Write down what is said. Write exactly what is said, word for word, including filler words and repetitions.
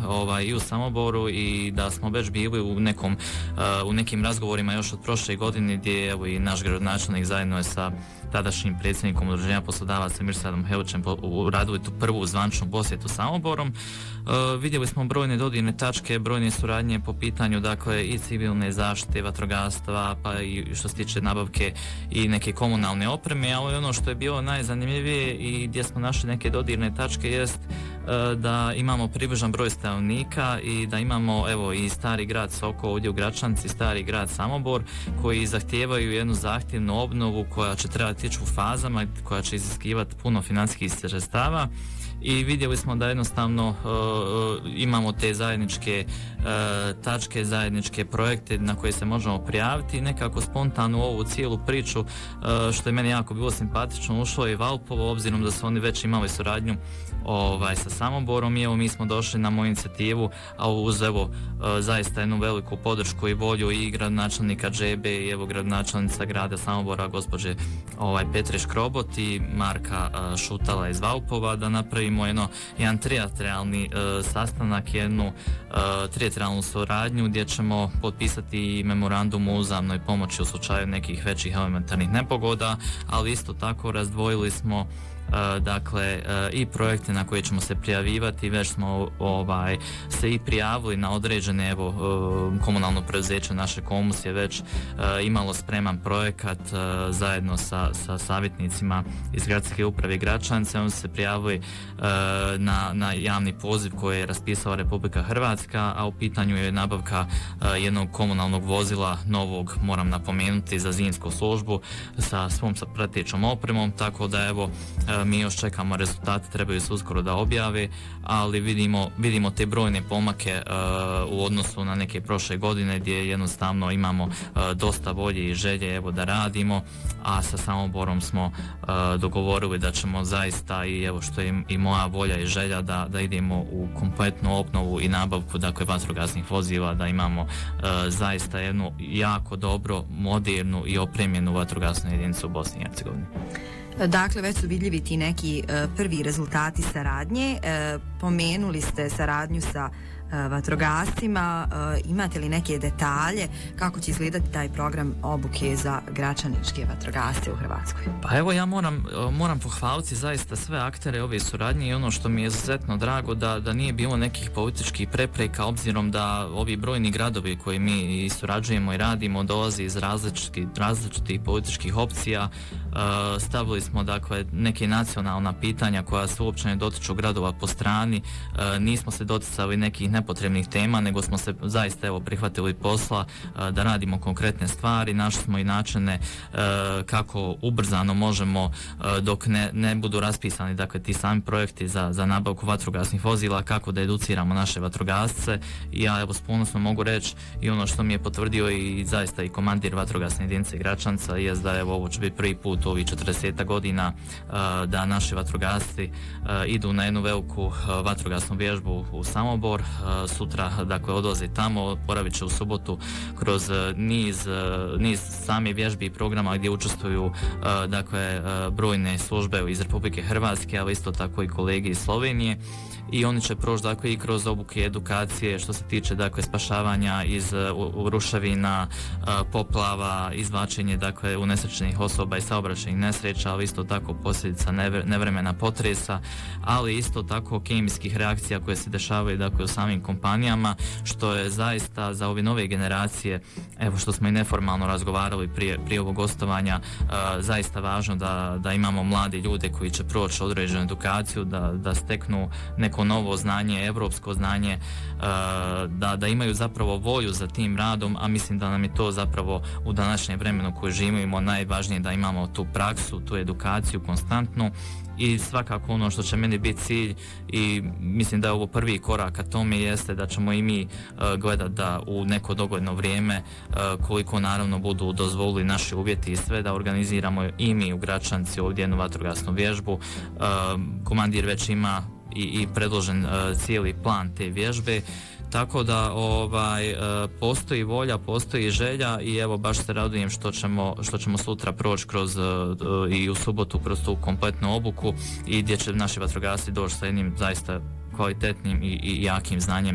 ovaj, i u Samoboru i da smo već bili u nekom uh, u nekim razgovorima još od prošle godine gdje evo i naš gradonačelnik zajedno je sa tadašnjim predsjednikom udruženja poslodavaca Mirsadom Helićem uradili tu prvu zvančnu posjetu Samoborom. Uh, vidjeli smo brojne dodirne tačke, brojne suradnje po pitanju dakle i civilne zaštite, vatrogastva, pa i što se tiče nabavke i neke komunalne opreme, ali ono što je bilo najzanimljivije i gdje smo našli neke dodirne tačke jest uh, da imamo približan broj stanovnika i da imamo evo i stari grad Soko ovdje u Gračanci, stari grad Samobor koji zahtijevaju jednu zahtjevnu obnovu koja će trebati ići u fazama, koja će iziskivati puno financijskih sredstava. I vidjeli smo da jednostavno uh, imamo te zajedničke uh, tačke, zajedničke projekte na koje se možemo prijaviti i nekako spontano u ovu cijelu priču uh, što je meni jako bilo simpatično ušlo je Valpovo, obzirom da su oni već imali suradnju ovaj, sa Samoborom i evo mi smo došli na moju inicijativu, a uz evo uh, zaista jednu veliku podršku i volju i gradonačelnika Džebe i evo gradonačelnica grada Samobora gospođe ovaj, Petre Škrobot i Marka uh, Šutala iz Valpova da napravimo jedno, jedan trilateralni uh, sastanak, jednu uh, trilateralnu suradnju gdje ćemo potpisati memorandum o uzajamnoj pomoći u slučaju nekih većih elementarnih nepogoda, ali isto tako razdvojili smo Uh, dakle uh, i projekte na koje ćemo se prijavivati, već smo ovaj, se i prijavili na određene evo, uh, komunalno preduzeće naše Komus je već uh, imalo spreman projekat uh, zajedno sa, sa savjetnicima iz gradske uprave Gračance, oni su se prijavili uh, na, na javni poziv koji je raspisala Republika Hrvatska, a u pitanju je nabavka uh, jednog komunalnog vozila novog, moram napomenuti, za zimsku službu sa svom sa pratećom opremom, tako da evo uh, mi još čekamo rezultate, trebaju se uskoro da objave, ali vidimo, vidimo te brojne pomake uh, u odnosu na neke prošle godine gdje jednostavno imamo uh, dosta volje i želje evo da radimo, a sa Samoborom smo uh, dogovorili da ćemo zaista i evo što je i moja volja i želja da, da idemo u kompletnu obnovu i nabavku dakle vatrogasnih vozila, da imamo uh, zaista jednu jako dobro, modernu i opremljenu vatrogasnu jedinicu u Bosni i Hercegovini. Dakle, već su vidljivi ti neki uh, prvi rezultati saradnje. Uh, pomenuli ste saradnju sa uh, vatrogascima. Uh, imate li neke detalje kako će izgledati taj program obuke za gračaničke vatrogasce u Hrvatskoj? Pa evo ja moram, moram pohvaliti zaista sve aktere ove suradnje i ono što mi je izuzetno drago da, da nije bilo nekih političkih prepreka, obzirom da ovi brojni gradovi koji mi i surađujemo i radimo dolazi iz različitih, različitih političkih opcija. Uh, stavili smo dakle neke nacionalna pitanja koja se uopće ne dotiču gradova po strani, uh, nismo se doticali nekih nepotrebnih tema, nego smo se zaista evo prihvatili posla uh, da radimo konkretne stvari, našli smo i načine uh, kako ubrzano možemo uh, dok ne, ne budu raspisani dakle ti sami projekti za, za nabavku vatrogasnih vozila, kako da educiramo naše vatrogasce. I ja evo s ponosom mogu reći i ono što mi je potvrdio i zaista i komandir vatrogasne jedinice Gračanca jest da evo ovo će biti prvi put u ovih četrdeset godina uh, da naši vatrogasci uh, idu na jednu veliku uh, vatrogasnu vježbu u Samobor. Uh, sutra dakle odlaze tamo, boravit će u subotu kroz uh, niz, uh, niz same vježbi i programa gdje učestvuju uh, dakle uh, brojne službe iz Republike Hrvatske, ali isto tako i kolege iz Slovenije. I oni će proći dakle i kroz obuke i edukacije što se tiče dakle spašavanja iz uh, ruševina, uh, poplava, izvlačenje dakle unesrećenih osoba i saobraćajnih nesreća, ali isto tako posljedica nevre, nevremena potresa, ali isto tako kemijskih reakcija koje se dešavaju dakle u samim kompanijama, što je zaista za ove nove generacije, evo što smo i neformalno razgovarali prije, prije ovog gostovanja, uh, zaista važno da, da imamo mlade ljude koji će proći određenu edukaciju, da, da steknu neko novo znanje, evropsko znanje, uh, da, da imaju zapravo volju za tim radom, a mislim da nam je to zapravo u današnjem vremenu koje živimo najvažnije, da imamo tu praksu, tu edukaciju konstantnu. I svakako ono što će meni biti cilj i mislim da je ovo prvi korak ka tome jeste da ćemo i mi uh, gledati da u neko dogodno vrijeme uh, koliko naravno budu dozvolili naši uvjeti i sve da organiziramo i mi u Gračanci ovdje jednu vatrogasnu vježbu. Uh, komandir već ima i, i predložen uh, cijeli plan te vježbe. Tako da ovaj e, postoji volja, postoji želja i evo baš se radujem što ćemo, što ćemo sutra proći kroz e, i u subotu kroz tu kompletnu obuku i gdje će naši vatrogasci doći sa jednim zaista kvalitetnim i, i jakim znanjem